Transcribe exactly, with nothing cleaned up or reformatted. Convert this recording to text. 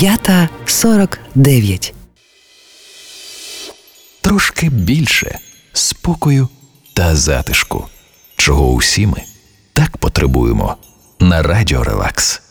П'ята сорок дев'ять. Трошки більше спокою та затишку, чого усі ми так потребуємо на Радіо Релакс.